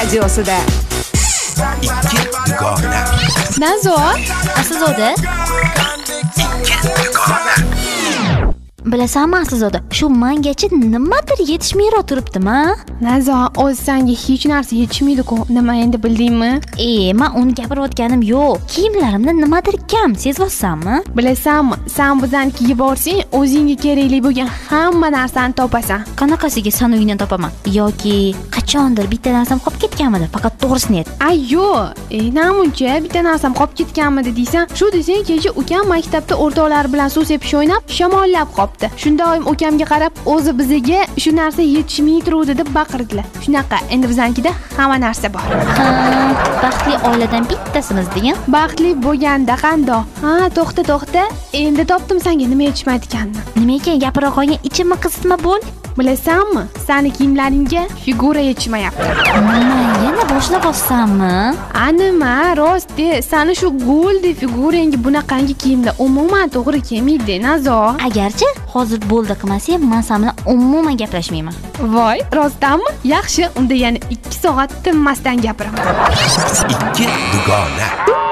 radiosida. Ikki dugona. Nazo, Aslzoda, bilasanmi Aslzoda, shu mangachi nimadir yetishmayroq turibdimi? Nazo, o'zi senga hech narsa yetishmaydi-ku. Nima endi bildingmi? Men uni gapirayotganim yo'q. Kiyimlarimda nimadir kam, sezyapsanmi? Bilasanmi, sen bizani kiyib borsang, o'zingga kerakli bo'lgan hamma narsani topasan. Qanaqasiga san uyingdan topaman? Yoki qachondir bitta narsam qolib ketganmidi? Faqat to'g'risini ayt. Ay yo'q, namuncha bitta narsam qolib ketganmidi deysan. Shu desang, kecha ukam maktabda o'rtoqlari bilan suv sepish o'ynab, shamollab qopti. Shunda oyim ukamga qarab, o'zi bizga shu narsa yetishmay turuvdi deb baqirdilar. Shunaqa, endi bizanikida hamma narsa bor. Baxtli oiladan bittasimiz degan. Baxtli bo'lganda qandoq? To'xta. Endi topdim senga nima yetishmaydi ekanini. Nima ekan gapira qolgan, ichimni qisitma bo'l. Bilasanmi, seni kiyimlaringga figura yetishmayapti. Nima, yana boshlayapsanmi? Nima, rost, seni shu goldi figurangga bunaqangi kiyimlar umuman to'g'ri kelmaydi, Nazo. Agarchi hozir bo'ldi qilmasang, men sen bilan umuman gaplashmayman. Voy, rostdanmi? Yaxshi, unda yana 2 soat tinmasdan gapiraman. Ikki dugona.